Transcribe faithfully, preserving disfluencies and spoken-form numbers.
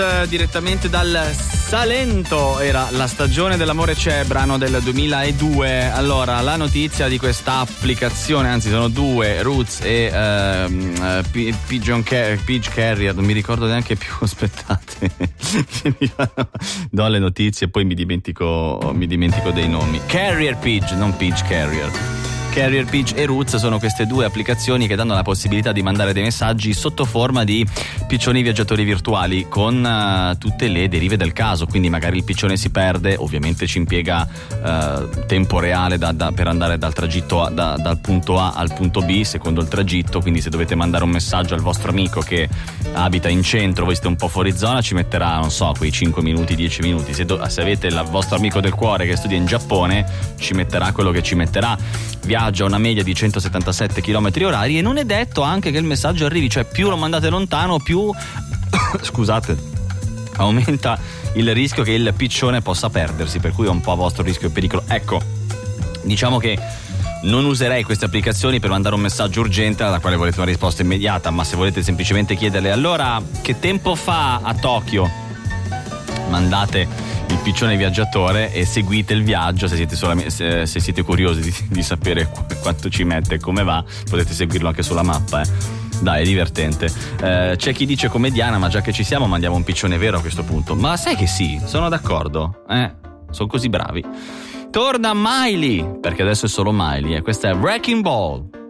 Direttamente dal Salento, era La stagione dell'amore c'è, brano del duemiladue. Allora, la notizia di questa applicazione, anzi sono due, Roots e uh, P- Pigeon Car- Pidge Carrier, non mi ricordo neanche più, aspettate. Do le notizie e poi mi dimentico, mi dimentico dei nomi. Carrier Pidge, non Pidge Carrier. Carrier Pidge e Roots sono queste due applicazioni che danno la possibilità di mandare dei messaggi sotto forma di piccioni viaggiatori virtuali con uh, tutte le derive del caso, quindi magari il piccione si perde, ovviamente ci impiega uh, tempo reale da, da, per andare dal tragitto a, da, dal punto A al punto B secondo il tragitto, quindi se dovete mandare un messaggio al vostro amico che abita in centro, voi siete un po' fuori zona, ci metterà, non so, quei cinque minuti, dieci minuti. Se, do, se avete il vostro amico del cuore che studia in Giappone, ci metterà quello che ci metterà. Viaggia a una media di centosettantasette chilometri orari e non è detto anche che il messaggio arrivi, cioè più lo mandate lontano più scusate, aumenta il rischio che il piccione possa perdersi, per cui è un po' a vostro rischio e pericolo. Ecco, diciamo che non userei queste applicazioni per mandare un messaggio urgente alla quale volete una risposta immediata, ma se volete semplicemente chiederle allora che tempo fa a Tokyo, mandate il piccione viaggiatore e seguite il viaggio. Se siete, solamente, se, se siete curiosi di, di sapere qu- quanto ci mette e come va, potete seguirlo anche sulla mappa, eh. Dai, è divertente. Eh, c'è chi dice come Diana, ma già che ci siamo mandiamo un piccione vero a questo punto. Ma sai che sì, sono d'accordo, eh, sono così bravi. Torna Miley, perché adesso è solo Miley, e eh. Questa è Wrecking Ball.